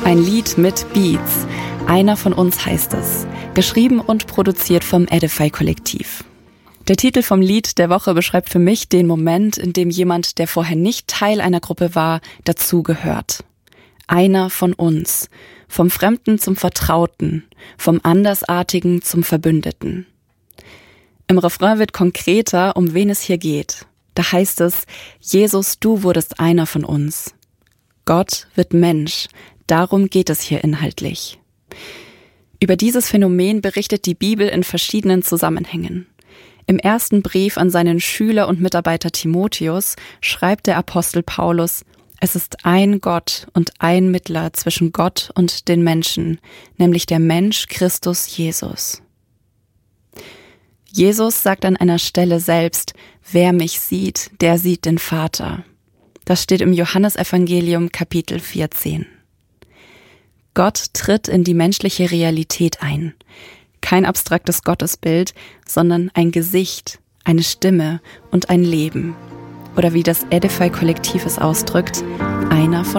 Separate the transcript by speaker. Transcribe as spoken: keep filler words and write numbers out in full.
Speaker 1: Ein Lied mit Beats. Einer von uns heißt es. Geschrieben und produziert vom Edify-Kollektiv. Der Titel vom Lied der Woche beschreibt für mich den Moment, in dem jemand, der vorher nicht Teil einer Gruppe war, dazugehört. Einer von uns. Vom Fremden zum Vertrauten. Vom Andersartigen zum Verbündeten. Im Refrain wird konkreter, um wen es hier geht. Da heißt es, Jesus, du wurdest einer von uns. Gott wird Mensch. Darum geht es hier inhaltlich. Über dieses Phänomen berichtet die Bibel in verschiedenen Zusammenhängen. Im ersten Brief an seinen Schüler und Mitarbeiter Timotheus schreibt der Apostel Paulus, es ist ein Gott und ein Mittler zwischen Gott und den Menschen, nämlich der Mensch Christus Jesus. Jesus sagt an einer Stelle selbst, wer mich sieht, der sieht den Vater. Das steht im Johannesevangelium Kapitel vierzehn. Gott tritt in die menschliche Realität ein. Kein abstraktes Gottesbild, sondern ein Gesicht, eine Stimme und ein Leben. Oder wie das Edify-Kollektiv es ausdrückt, einer von